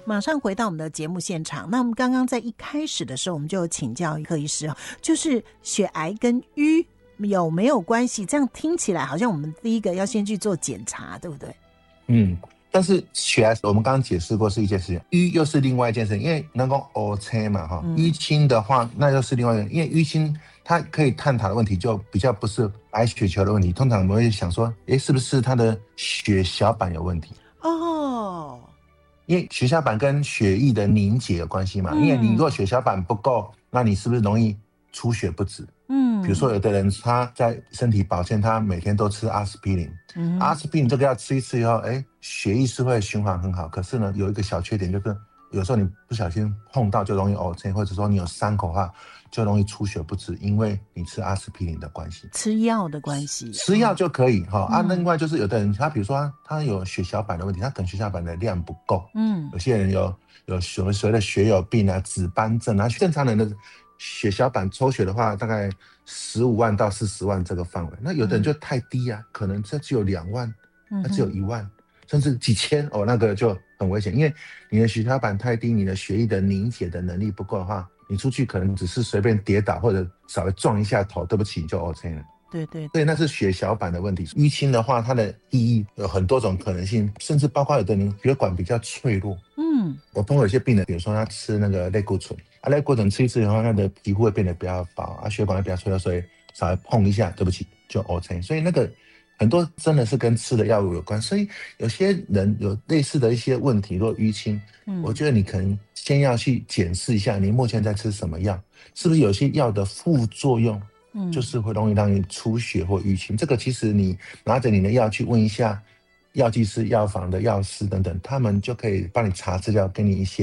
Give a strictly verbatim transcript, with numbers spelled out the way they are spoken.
马上回到我们的节目现场。那我们刚刚在一开始的时候，我们就请教柯医师，就是血癌跟淤有没有关系？这样听起来好像我们第一个要先去做检查，对不对？ 嗯，但是血癌我们刚刚解释过是一件事情，淤又是另外一件事情，因为能够 O C 嘛哈，淤青的话那又是另外一个，因为淤青它可以探讨的问题就比较不是白血球的问题，通常我们会想说，诶，是不是它的血小板有问题？哦，因为血小板跟血液的凝结有关系嘛，嗯、因为你如果血小板不够，那你是不是容易出血不止？嗯，比如说有的人他在身体保健，他每天都吃阿司匹林，嗯、阿司匹林这个要吃一次以后，哎，血液是会循环很好，可是呢有一个小缺点就是。有时候你不小心碰到就容易 O C， 或者说你有伤口的话就容易出血不止，因为你吃阿司匹林的关系， 吃药的关系， 吃药就可以哈、嗯、啊。另外就是有的人他比如说 他, 他有血小板的问题，他可能血小板的量不够，嗯，有些人有有所谓的血友病啊、紫斑症啊，正常人的血小板抽血的话大概十五万到四十万这个范围，那有的人就太低啊，嗯、可能这只有两万，那只有一万。嗯甚至几千哦，那个就很危险，因为你的血小板太低，你的血液的凝结的能力不够的话，你出去可能只是随便跌倒或者稍微撞一下头，对不起就 O C 了。 对对对，那是血小板的问题。淤青的话，它的意义有很多种可能性，甚至包括有的人血管比较脆弱。嗯，我碰过有些病人，比如说他吃那个类固醇，啊，类固醇吃一次以后，他的皮肤会变得比较薄，啊，血管会比较脆弱，所以稍微碰一下，对不起就 O C。所以那个。很多真的是跟吃的药物有关，所以有些人有类似的一些问题，如果淤青，嗯，我觉得你可能先要去检视一下你目前在吃什么药，是不是有些药的副作用，嗯，就是会容易让你出血或淤青。这个其实你拿着你的药去问一下药剂师、药房的药师等等，他们就可以帮你查资料，给你一些